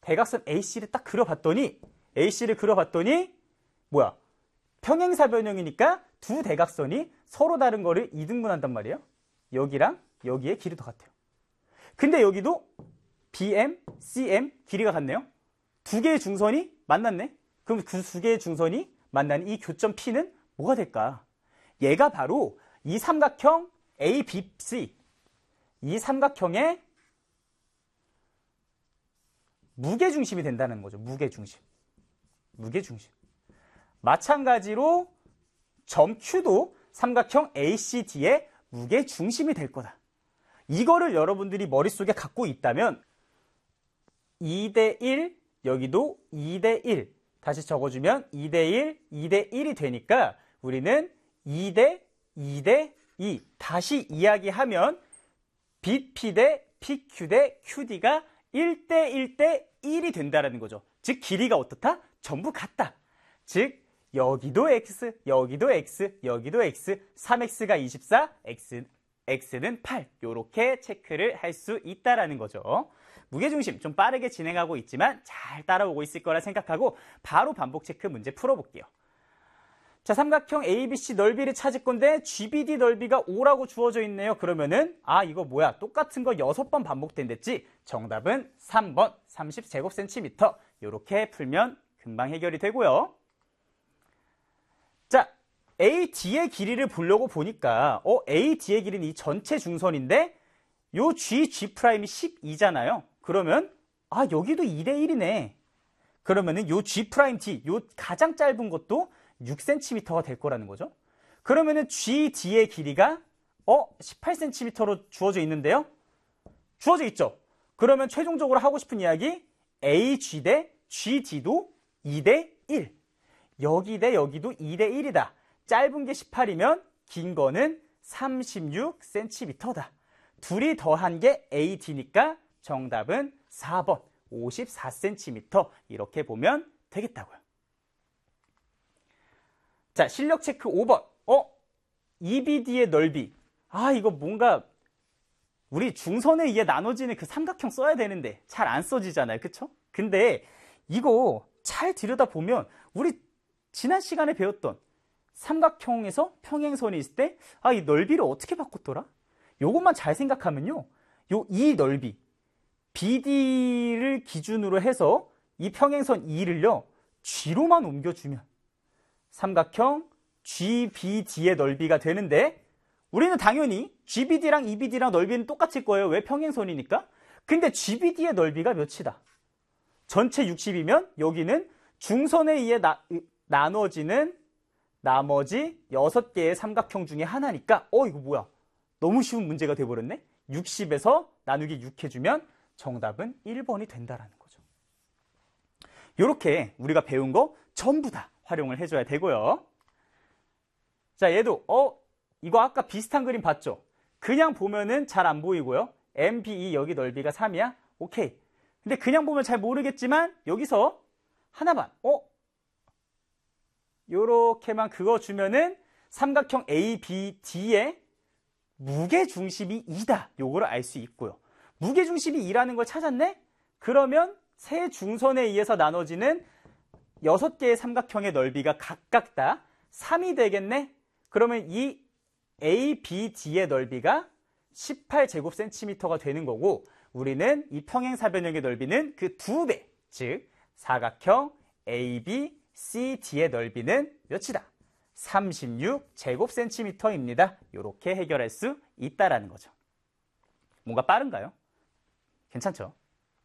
대각선 AC를 딱 그려봤더니 뭐야? 평행사 변형이니까 두 대각선이 서로 다른 거를 이등분한단 말이에요. 여기랑 여기의 길이도 같아요. 근데 여기도 BM, CM 길이가 같네요. 두 개의 중선이 만났네. 그럼 그 두 개의 중선이 만나는 이 교점 P는 뭐가 될까? 얘가 바로 이 삼각형 ABC, 이 삼각형의 무게중심이 된다는 거죠. 무게중심. 마찬가지로 점 Q도 삼각형 ACD의 무게중심이 될 거다. 이거를 여러분들이 머릿속에 갖고 있다면 2대1, 여기도 2대1. 다시 적어주면 2대1, 2대1이 되니까 우리는 2대2 다시 이야기하면 BP 대 PQ 대 QD가 1대1대1이 된다는 거죠. 즉 길이가 어떻다? 전부 같다. 즉 여기도 X, 여기도 X, 여기도 X, 3X가 24, X는 8 이렇게 체크를 할 수 있다라는 거죠. 무게중심 좀 빠르게 진행하고 있지만 잘 따라오고 있을 거라 생각하고 바로 반복 체크 문제 풀어볼게요. 자, 삼각형 ABC 넓이를 찾을 건데 GBD 넓이가 5라고 주어져 있네요. 그러면은 이거 뭐야? 똑같은 거 6번 반복된댔지? 정답은 3번 30제곱센티미터. 이렇게 풀면 금방 해결이 되고요. 자, AD의 길이를 보려고 보니까 AD의 길이는 이 전체 중선인데 요 G'G'이 12잖아요. 그러면 여기도 2대1이네. 그러면은 요 G'D, 요 가장 짧은 것도 6cm가 될 거라는 거죠. 그러면은 GD의 길이가 18cm로 주어져 있는데요. 주어져 있죠. 그러면 최종적으로 하고 싶은 이야기 AG 대 GD도 2대1. 여기 대 여기도 2대1이다. 짧은 게 18이면 긴 거는 36cm다. 둘이 더한 게 AD니까 정답은 4번 54cm 이렇게 보면 되겠다고요. 자, 실력 체크 5번. EBD의 넓이. 이거 뭔가 우리 중선에 의해 나눠지는 그 삼각형 써야 되는데 잘 안 써지잖아요. 그쵸? 근데 이거 잘 들여다보면 우리 지난 시간에 배웠던 삼각형에서 평행선이 있을 때 이 넓이를 어떻게 바꿨더라? 요것만 잘 생각하면요. 이 넓이 BD를 기준으로 해서 이 평행선 E를요. G로만 옮겨주면 삼각형 GBD의 넓이가 되는데 우리는 당연히 GBD랑 EBD랑 넓이는 똑같을 거예요. 왜? 평행선이니까. 근데 GBD의 넓이가 몇이다? 전체 60이면 여기는 중선에 의해 나눠지는 나머지 6개의 삼각형 중에 하나니까 이거 뭐야? 너무 쉬운 문제가 돼버렸네? 60에서 나누기 6 해주면 정답은 1번이 된다라는 거죠. 이렇게 우리가 배운 거 전부 다 활용을 해줘야 되고요. 자, 얘도 이거 아까 비슷한 그림 봤죠? 그냥 보면은 잘 안 보이고요. MBE 여기 넓이가 3이야? 오케이. 근데 그냥 보면 잘 모르겠지만 여기서 하나만 요렇게만 그어주면은 삼각형 ABD의 무게중심이 2다. 요거를 알 수 있고요. 무게중심이 2라는 걸 찾았네? 그러면 세 중선에 의해서 나눠지는 6개의 삼각형의 넓이가 각각 다 3이 되겠네? 그러면 이 ABD의 넓이가 18제곱센티미터가 되는 거고 우리는 이 평행사변형의 넓이는 그 2배, 즉 사각형 ABCD의 넓이는 몇이다? 36제곱센티미터입니다. 이렇게 해결할 수 있다라는 거죠. 뭔가 빠른가요? 괜찮죠?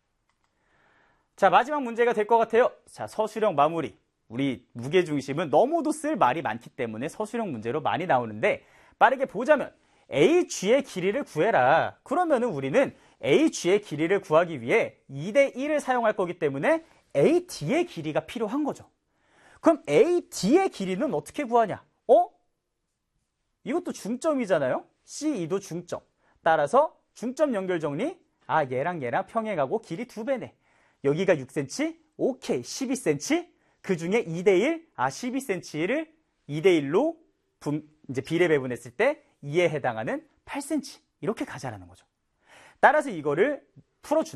자, 마지막 문제가 될 것 같아요. 자, 서술형 마무리. 우리 무게중심은 너무도 쓸 말이 많기 때문에 서술형 문제로 많이 나오는데 빠르게 보자면 HG의 길이를 구해라. 그러면은 우리는 HG의 길이를 구하기 위해 2대1을 사용할 거기 때문에 AD의 길이가 필요한 거죠. 그럼 AD의 길이는 어떻게 구하냐? 이것도 중점이잖아요. CE도 중점. 따라서 중점 연결 정리. 얘랑 평행하고 길이 2배네. 여기가 6cm, 오케이, 12cm. 그 중에 2대1, 12cm를 2대1로 이제 비례 배분했을 때 2에 해당하는 8cm. 이렇게 가자라는 거죠. 따라서 이거를 풀어준다.